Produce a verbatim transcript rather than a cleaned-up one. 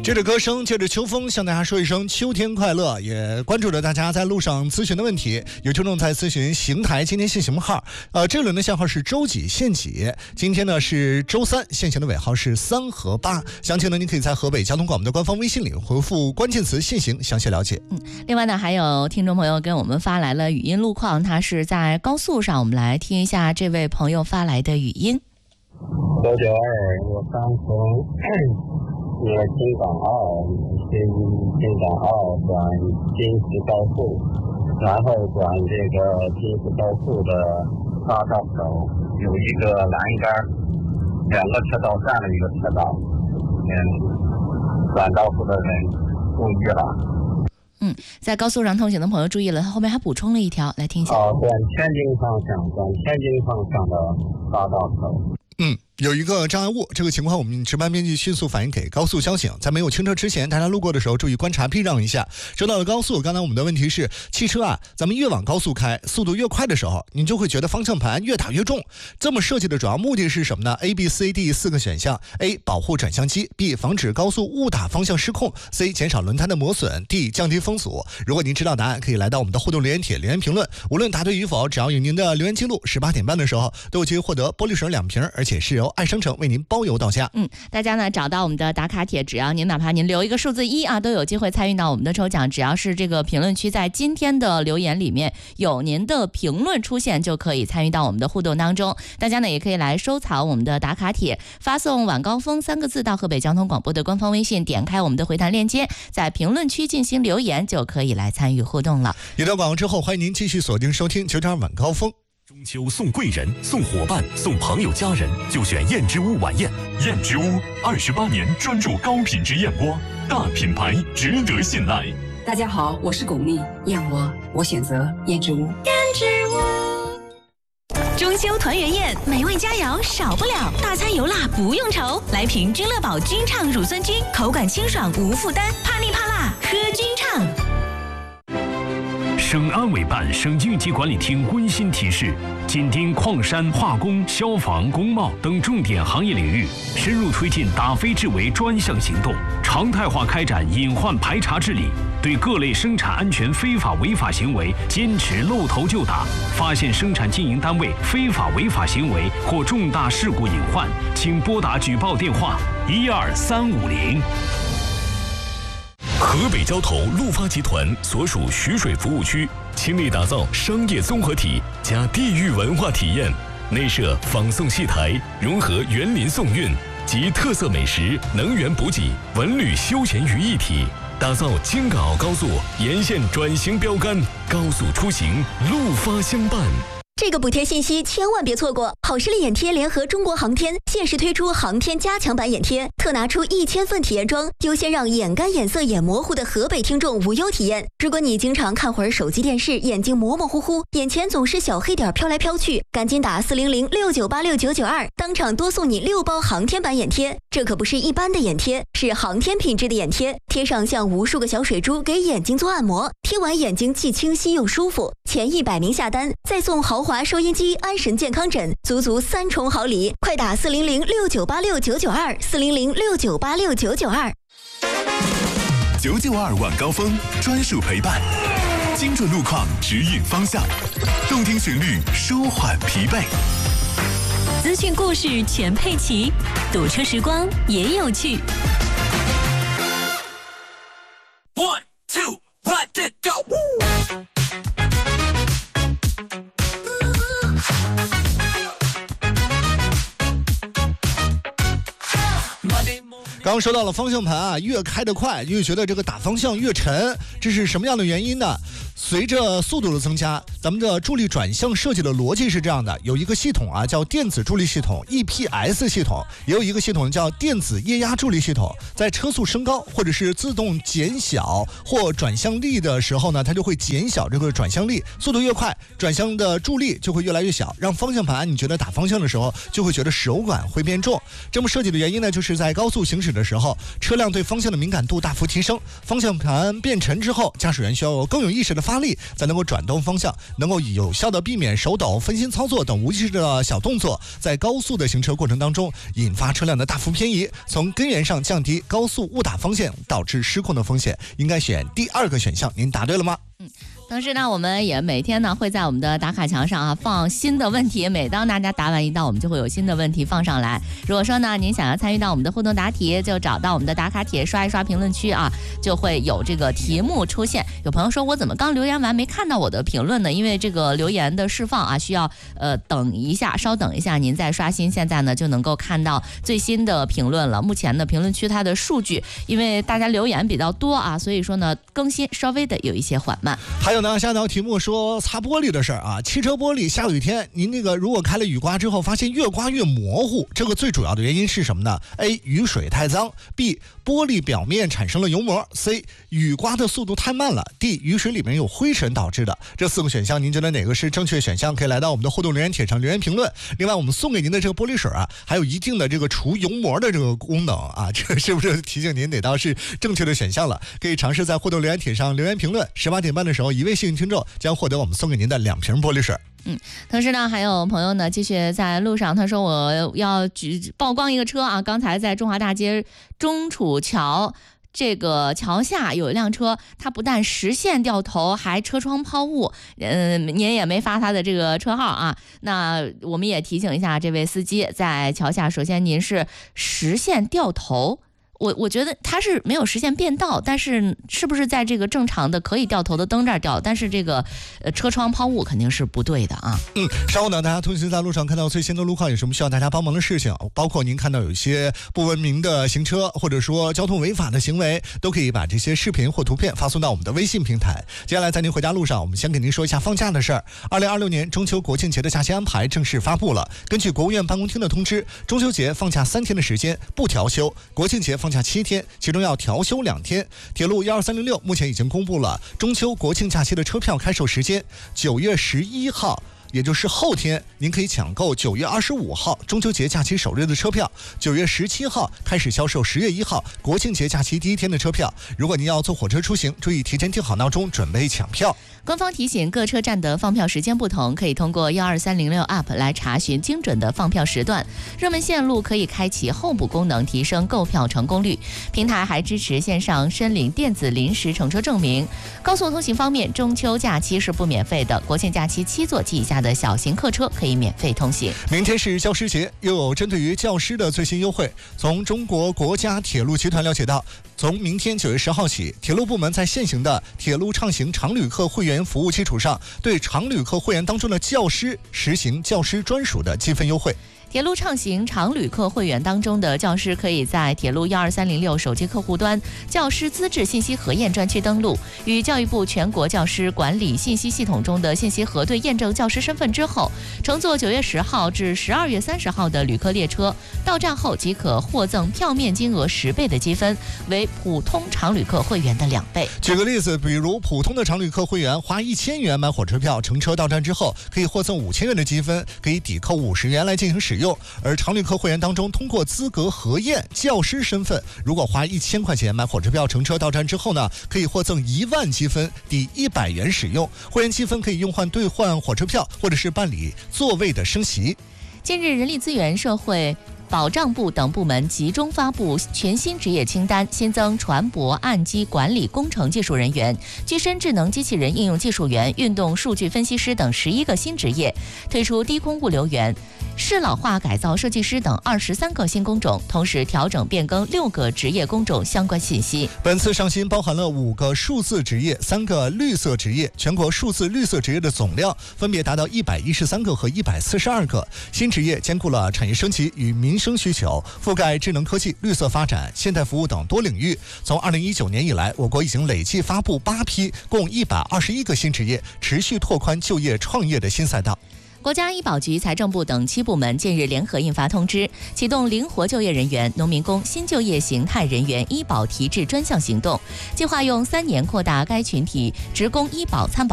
借着歌声，借着秋风，向大家说一声秋天快乐，也关注着大家在路上咨询的问题。有听众在咨询邢台今天限行号，呃，这轮的限号是周几限几？今天呢是周三，限行的尾号是三和八。详情呢，您可以在河北交通广播的官方微信里回复关键词限行，详细了解。 嗯，另外呢，还有听众朋友跟我们发来了语音路况，他是在高速上，我们来听一下这位朋友发来的语音。 九九二，我刚从那个京港澳，京京港澳转京石高速，然后转这个京石高速的八道口有一个栏杆，两个车道占了一个车道，嗯，转高速的人注意了。 嗯，在高速上通行的朋友注意了，他后面还补充了一条，来听一下。 啊，转天津方向，转天津方向的八道口。 嗯，有一个障碍物，这个情况我们值班编辑迅速反映给高速交警，在没有清车之前，大家路过的时候注意观察避让一下。说到了高速，刚才我们的问题是汽车啊，咱们越往高速开，速度越快的时候，你就会觉得方向盘越打越重。这么设计的主要目的是什么呢？ A B C D 四个选项， A 保护转向机， B 防止高速误打方向失控， C 减少轮胎的磨损， D 降低风阻。如果您知道答案，可以来到我们的互动留言帖留言评论，无论答对与否，只要有您的留言记录，十八点半的时候都有机会获得玻璃水两瓶，而且是由爱商城为您包邮到家。 嗯，大家呢找到我们的打卡帖，只要您哪怕您留一个数字一啊，都有机会参与到我们的抽奖。只要是这个评论区在今天的留言里面有您的评论出现，就可以参与到我们的互动当中。大家呢也可以来收藏我们的打卡帖，发送晚高峰三个字到河北交通广播的官方微信，点开我们的回弹链接，在评论区进行留言，就可以来参与互动了。 一段广告之后，欢迎您继续锁定收听九点二晚高峰。 中秋送贵人、送伙伴、送朋友家人，就选燕之屋晚宴。燕之屋二十八年专注高品质燕窝，大品牌值得信赖。 大家好，我是巩俐，燕窝我选择燕之屋。 燕之屋。中秋团圆宴，美味佳肴少不了，大餐油辣不用愁。来瓶君乐宝君畅乳酸菌，口感清爽无负担，怕腻怕辣喝君畅。 省安委办省经济管理厅温馨提示：紧盯矿山、化工、消防、工贸等重点行业领域，深入推进打非治为专项行动，常态化开展隐患排查治理，对各类生产安全非法违法行为坚持露头就打。发现生产经营单位非法违法行为或重大事故隐患，请拨打举报电话一二三五零。河北交投陆发集团所属徐水服务区，倾力打造商业综合体加地域文化体验，内设仿宋戏台，融合园林宋韵及特色美食、能源补给、文旅休闲于一体，打造京港澳高速沿线转型标杆，高速出行陆发相伴。 这个补贴信息千万别错过！好视力眼贴联合中国航天限时推出航天加强版眼贴，特拿出一千份体验装，优先让眼干、眼涩、眼模糊的河北听众无忧体验。如果你经常看会儿手机电视，眼睛模模糊糊，眼前总是小黑点飘来飘去，赶紧打四零零六九八六九九二，当场多送你六包航天版眼贴。这可不是一般的眼贴，是航天品质的眼贴，贴上像无数个小水珠给眼睛做按摩，贴完眼睛既清晰又舒服。前一百名下单再送豪华收音机、安神健康枕，足足三重好礼！快打四零零六九八六九九二，四零零六九八六九九二。 九九二晚高峰专属陪伴，精准路况指引方向，动听旋律舒缓疲惫， 资讯故事全配齐，堵车时光也有趣。 One two let it go。 刚刚说到了方向盘啊，越开得快，越觉得这个打方向越沉，这是什么样的原因呢？随着速度的增加，咱们的助力转向设计的逻辑是这样的：有一个系统啊叫电子助力系统 E P S 系统，也有一个系统叫电子液压助力系统。在车速升高或者是自动减小或转向力的时候呢，它就会减小这个转向力，速度越快，转向的助力就会越来越小，让方向盘你觉得打方向的时候就会觉得手感会变重。这么设计的原因呢，就是在高速行驶的时候，车辆对方向的敏感度大幅提升，方向盘变沉之后，驾驶员需要更有意识的发力，才能够转动方向，能够有效的避免手抖、分心操作等无意识的小动作，在高速的行车过程当中引发车辆的大幅偏移，从根源上降低高速误打方向导致失控的风险。应该选第二个选项，您答对了吗？ 嗯，同时呢，我们也每天呢会在我们的打卡墙上啊放新的问题，每当大家答完一道，我们就会有新的问题放上来。如果说呢您想要参与到我们的互动答题，就找到我们的打卡帖，刷一刷评论区啊，就会有这个题目出现。有朋友说，我怎么刚留言完没看到我的评论呢？因为这个留言的释放啊，需要呃等一下，稍等一下，您再刷新，现在呢就能够看到最新的评论了。目前呢评论区它的数据，因为大家留言比较多啊，所以说呢更新稍微的有一些缓慢。 还有呢，下一道题目说擦玻璃的事儿啊，汽车玻璃下雨天，您那个如果开了雨刮之后，发现越刮越模糊，这个最主要的原因是什么呢 ？A. 雨水太脏 B. 玻璃表面产生了油膜 C. 雨刮的速度太慢了 D. 雨水里面有灰尘导致的。这四个选项，您觉得哪个是正确选项？可以来到我们的互动留言帖上留言评论。另外，我们送给您的这个玻璃水啊，还有一定的这个除油膜的这个功能啊，这个是不是提醒您哪道是正确的选项了？可以尝试在互动留言帖上留言评论。十八点半的时候，一位幸运听众将获得我们送给您的两瓶玻璃水。 嗯，同时呢，还有朋友呢继续在路上，他说我要举曝光一个车啊，刚才在中华大街中储桥这个桥下有一辆车，它不但实线掉头，还车窗抛物。嗯，您也没发他的这个车号啊。那我们也提醒一下这位司机，在桥下，首先您是实线掉头。我我觉得它是没有实现变道，但是是不是在这个正常的可以掉头的灯这儿掉？但是这个呃车窗抛物肯定是不对的啊。 嗯，稍后呢，大家同时在路上看到最新的路况，有什么需要大家帮忙的事情，包括您看到有一些不文明的行车，或者说交通违法的行为，都可以把这些视频或图片发送到我们的微信平台。接下来在您回家路上，我们先给您说一下放假的事儿。二零二六年中秋国庆节的假期安排正式发布了。根据国务院办公厅的通知，中秋节放假三天的时间不调休，国庆节放假七天，其中要调休两天。铁路一二三零六目前已经公布了中秋国庆假期的车票开售时间，九月十一号。也就是后天，您可以抢购九月二十五号中秋节假期首日的车票，九月十七号开始销售十月一号国庆节假期第一天的车票。如果您要坐火车出行，注意提前定好闹钟，准备抢票。 官方提醒，各车站的放票时间不同，可以通过一二三零六 App 来查询精准的放票时段。热门线路可以开启候补功能，提升购票成功率。平台还支持线上申领电子临时乘车证明。高速通行方面，中秋假期是不免费的，国庆假期七座及以下的小型客车可以免费通行。 明天是教师节，又有针对于教师的最新优惠。从中国国家铁路集团了解到，从明天九月十号起，铁路部门在现行的铁路畅行常旅客会员服务基础上，对常旅客会员当中的教师实行教师专属的积分优惠。 铁路畅行常旅客会员当中的教师，可以在铁路一二三零六手机客户端教师资质信息核验专区登录，与教育部全国教师管理信息系统中的信息核对验证教师身份之后，乘坐九月十号至十二月三十号的旅客列车，到站后即可获赠票面金额十倍的积分，为普通常旅客会员的两倍。 举个例子，比如普通的常旅客会员花一千元买火车票，乘车到站之后，可以获赠五千元的积分，可以抵扣五十元来进行使用。而常旅客会员当中，通过资格核验教师身份，如果花一千块钱买火车票，乘车到站之后呢，可以获赠一万积分，抵一百元使用。会员积分可以用换兑换火车票，或者是办理座位的升席。 近日，人力资源社会保障部等部门集中发布全新职业清单，新增船舶岸基管理工程技术人员、具身智能机器人应用技术员、运动数据分析师等十一个新职业，推出低空物流员、适老化改造设计师等二十三个新工种，同时调整变更六个职业工种相关信息。 本次上新包含了五个数字职业、三个绿色职业，全国数字绿色职业的总量分别达到一百一十三个和一百四十二个。新职业兼顾了产业升级与民生需求，覆盖智能科技、绿色发展、现代服务等多领域。从二零一九年以来，我国已经累计发布八批，共一百二十一个新职业，持续拓宽就业创业的新赛道。 国家医保局、财政部等七部门近日联合印发通知，启动灵活就业人员、农民工新就业形态人员医保提质专项行动，计划用三年扩大该群体职工医保参保